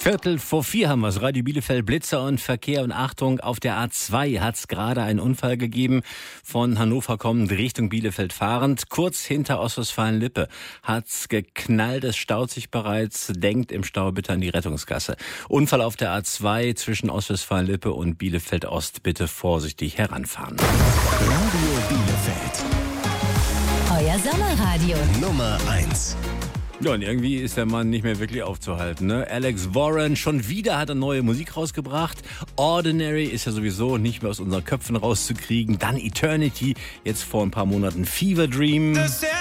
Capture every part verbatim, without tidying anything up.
Viertel vor vier haben wir es. Radio Bielefeld, Blitzer und Verkehr und Achtung, auf der A zwei hat es gerade einen Unfall gegeben. Von Hannover kommend Richtung Bielefeld fahrend. Kurz hinter Ostwestfalen-Lippe hat's geknallt. Es staut sich bereits. Denkt im Stau bitte an die Rettungsgasse. Unfall auf der A zwei zwischen Ostwestfalen-Lippe und Bielefeld-Ost. Bitte vorsichtig heranfahren. Radio Bielefeld. Euer Sommerradio. Nummer eins. Ja, und irgendwie ist der Mann nicht mehr wirklich aufzuhalten, ne? Alex Warren, schon wieder hat er neue Musik rausgebracht. Ordinary ist ja sowieso nicht mehr aus unseren Köpfen rauszukriegen. Dann Eternity, jetzt vor ein paar Monaten Fever Dream.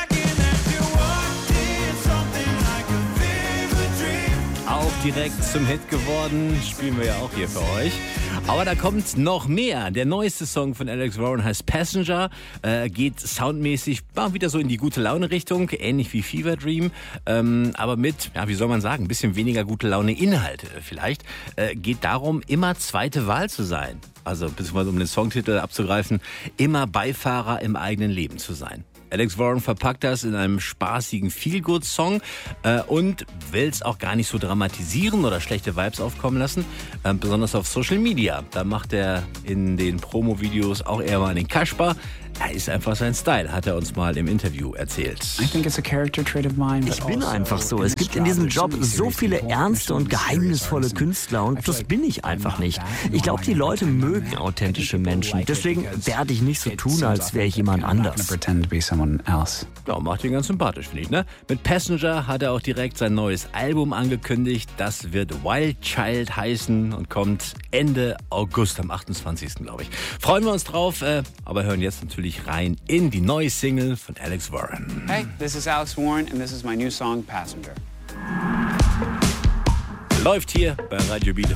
Auch direkt zum Hit geworden, spielen wir ja auch hier für euch. Aber da kommt noch mehr. Der neueste Song von Alex Warren heißt Passenger, äh, geht soundmäßig mal wieder so in die gute Laune Richtung, ähnlich wie Fever Dream, ähm, aber mit, ja, wie soll man sagen, ein bisschen weniger gute Laune Inhalte vielleicht. Äh, geht darum, immer zweite Wahl zu sein. Also, beziehungsweise um den Songtitel abzugreifen, immer Beifahrer im eigenen Leben zu sein. Alex Warren verpackt das in einem spaßigen Feel-Good-Song äh, und will es auch gar nicht so dramatisieren oder schlechte Vibes aufkommen lassen, äh, besonders auf Social Media. Da macht er in den Promo-Videos auch eher mal den Kasper. Er ist einfach sein Style, hat er uns mal im Interview erzählt. Ich bin einfach so. Es gibt in diesem Job so viele ernste und geheimnisvolle Künstler und das bin ich einfach nicht. Ich glaube, die Leute mögen authentische Menschen. Deswegen werde ich nicht so tun, als wäre ich jemand anders. Ja, macht ihn ganz sympathisch, finde ich, ne? Mit Passenger hat er auch direkt sein neues Album angekündigt. Das wird Wild Child heißen und kommt Ende August, am achtundzwanzigsten glaube ich. Freuen wir uns drauf, äh, aber hören jetzt natürlich rein in die neue Single von Alex Warren. Hey, this is Alex Warren and this is my new song Passenger. Läuft hier bei Radio Bielefeld.